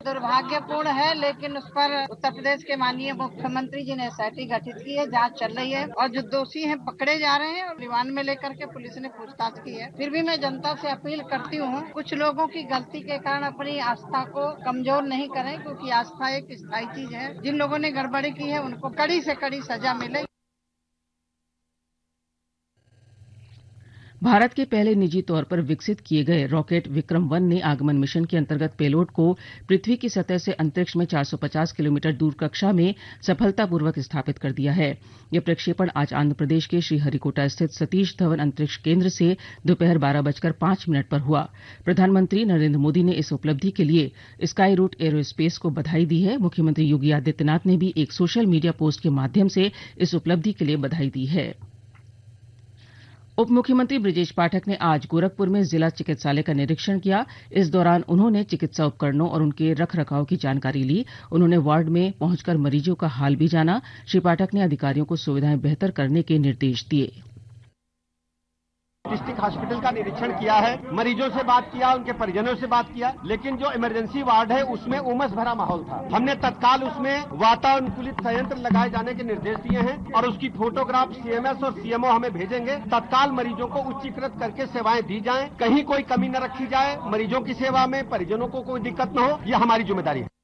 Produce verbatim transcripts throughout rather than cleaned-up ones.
दुर्भाग्यपूर्ण है, लेकिन उस पर उत्तर प्रदेश के माननीय मुख्यमंत्री जी ने एस आई टी गठित की है, जांच चल रही है और जो दोषी हैं पकड़े जा रहे हैं और रिमांड में लेकर के पुलिस ने पूछताछ की है। फिर भी मैं जनता से अपील करती हूँ, कुछ लोगों की गलती के कारण अपनी आस्था को कमजोर नहीं करें, क्योंकि आस्था एक स्थायी चीज है। जिन लोगों ने गड़बड़ी की है उनको कड़ी से कड़ी सजा मिले। भारत के पहले निजी तौर पर विकसित किए गए रॉकेट विक्रम वन ने आगमन मिशन के अंतर्गत पेलोड को पृथ्वी की सतह से अंतरिक्ष में चार सौ पचास किलोमीटर दूर कक्षा में सफलतापूर्वक स्थापित कर दिया है। यह प्रक्षेपण आज आंध्र प्रदेश के श्रीहरिकोटा स्थित सतीश धवन अंतरिक्ष केंद्र से दोपहर बारह बजकर पांच मिनट पर हुआ। प्रधानमंत्री नरेंद्र मोदी ने इस उपलब्धि के लिए स्काई रूट एरोस्पेस को बधाई दी है। मुख्यमंत्री योगी आदित्यनाथ ने भी एक सोशल मीडिया पोस्ट के माध्यम से इस उपलब्धि के लिए बधाई दी है। उप मुख्यमंत्री ब्रजेश पाठक ने आज गोरखपुर में जिला चिकित्सालय का निरीक्षण किया। इस दौरान उन्होंने चिकित्सा उपकरणों और उनके रख रखाव की जानकारी ली। उन्होंने वार्ड में पहुंचकर मरीजों का हाल भी जाना। श्री पाठक ने अधिकारियों को सुविधाएं बेहतर करने के निर्देश दिए। डिस्ट्रिक्ट हॉस्पिटल का निरीक्षण किया है, मरीजों से बात किया, उनके परिजनों से बात किया, लेकिन जो इमरजेंसी वार्ड है उसमें उमस भरा माहौल था। हमने तत्काल उसमें वातानुकूलित संयंत्र लगाए जाने के निर्देश दिए हैं और उसकी फोटोग्राफ सी एम एस और सी एम ओ हमें भेजेंगे। तत्काल मरीजों को उच्चीकृत करके सेवाएं दी जाएं, कहीं कोई कमी न रखी जाए। मरीजों की सेवा में परिजनों को कोई दिक्कत न हो, यह हमारी जिम्मेदारी है।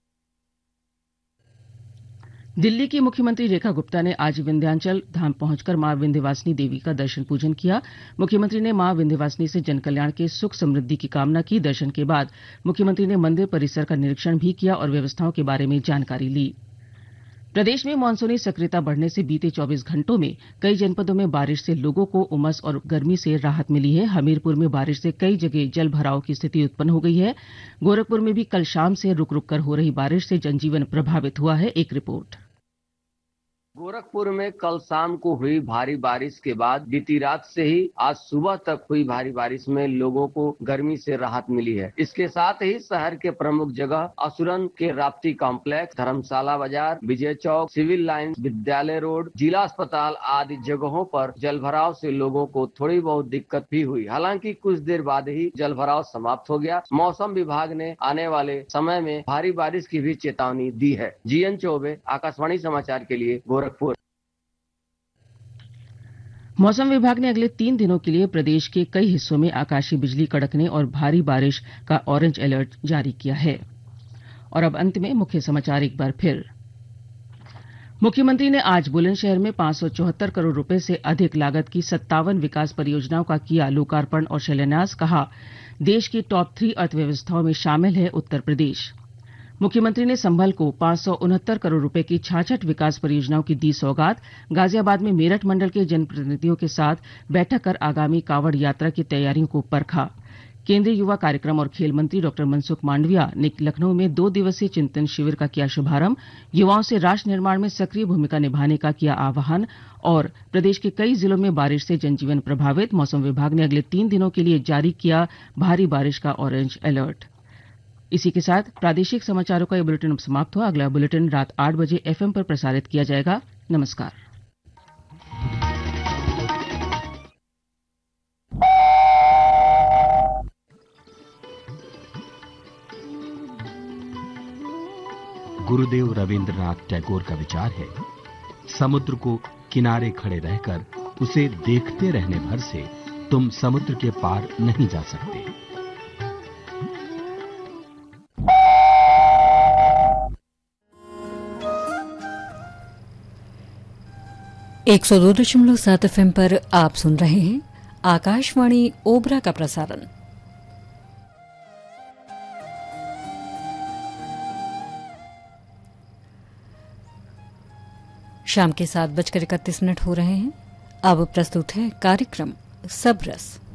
दिल्ली की मुख्यमंत्री रेखा गुप्ता ने आज विंध्याचल धाम पहुंचकर मां विंध्यवासिनी देवी का दर्शन पूजन किया। मुख्यमंत्री ने मां विंध्यवासिनी से जनकल्याण के सुख समृद्धि की कामना की। दर्शन के बाद मुख्यमंत्री ने मंदिर परिसर का निरीक्षण भी किया और व्यवस्थाओं के बारे में जानकारी ली। प्रदेश में मानसूनी सक्रियता बढ़ने से बीते चौबीस घंटों में कई जनपदों में बारिश से लोगों को उमस और गर्मी से राहत मिली है। हमीरपुर में बारिश से कई जगह जल भराव की स्थिति उत्पन्न हो गई है। गोरखपुर में भी कल शाम से रुक रुक कर हो रही बारिश से जनजीवन प्रभावित हुआ है। एक रिपोर्ट। गोरखपुर में कल शाम को हुई भारी बारिश के बाद बीती रात से ही आज सुबह तक हुई भारी बारिश में लोगों को गर्मी से राहत मिली है। इसके साथ ही शहर के प्रमुख जगह असुरन के राप्ती कॉम्प्लेक्स, धर्मशाला बाजार, विजय चौक, सिविल लाइन, विद्यालय रोड, जिला अस्पताल आदि जगहों पर जलभराव से लोगों को थोड़ी बहुत दिक्कत भी हुई। हालांकि कुछ देर बाद ही जलभराव समाप्त हो गया। मौसम विभाग ने आने वाले समय में भारी बारिश की भी चेतावनी दी है। जी एन चौबे, आकाशवाणी समाचार के लिए गोरखपुर। मौसम विभाग ने अगले तीन दिनों के लिए प्रदेश के कई हिस्सों में आकाशीय बिजली कड़कने और भारी बारिश का ऑरेंज अलर्ट जारी किया है। और अब अंत में मुख्य समाचार एक बार फिर। मुख्यमंत्री ने आज बुलंदशहर में पांच सौ चौहत्तर करोड़ रुपए से अधिक लागत की सत्तावन विकास परियोजनाओं का किया लोकार्पण और शिलान्यास। कहा, देश की टॉप थ्री अर्थव्यवस्थाओं में शामिल है उत्तर प्रदेश। मुख्यमंत्री ने संभल को पांच सौ उनहत्तर करोड़ रुपए की छाछठ विकास परियोजनाओं की दी सौगात। गाजियाबाद में मेरठ मंडल के जनप्रतिनिधियों के साथ बैठक कर आगामी कांवड़ यात्रा की तैयारियों को परखा। केंद्रीय युवा कार्यक्रम और खेल मंत्री डॉक्टर मनसुख मांडविया ने लखनऊ में दो दिवसीय चिंतन शिविर का किया शुभारंभ। युवाओं से राष्ट्र निर्माण में सक्रिय भूमिका निभाने का किया आह्वान। और प्रदेश के कई जिलों में बारिश से जनजीवन प्रभावित। मौसम विभाग ने अगले तीन दिनों के लिए जारी किया भारी बारिश का ऑरेंज अलर्ट। इसी के साथ प्रादेशिक समाचारों का यह बुलेटिन अब समाप्त हुआ। अगला बुलेटिन रात आठ बजे एफ एम पर प्रसारित किया जाएगा। नमस्कार। गुरुदेव रवींद्रनाथ टैगोर का विचार है, समुद्र को किनारे खड़े रहकर उसे देखते रहने भर से तुम समुद्र के पार नहीं जा सकते। एक सौ दो दशमलव सात एफ एम पर आप सुन रहे हैं आकाशवाणी ओबरा का प्रसारण। शाम के सात बजकर इकतीस मिनट हो रहे हैं। अब प्रस्तुत है कार्यक्रम सब रस।